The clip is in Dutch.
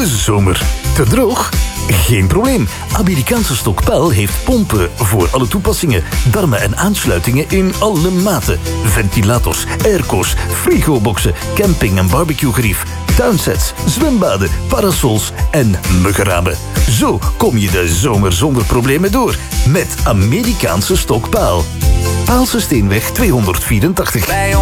de zomer. Te droog? Geen probleem. Amerikaanse Stokpaal heeft pompen voor alle toepassingen. Darmen en aansluitingen in alle maten. Ventilators, airco's, frigoboxen, camping- en barbecuegerief, tuinsets, zwembaden, parasols en muggenramen. Zo kom je de zomer zonder problemen door. Met Amerikaanse Stokpaal. Paalse Steenweg 284.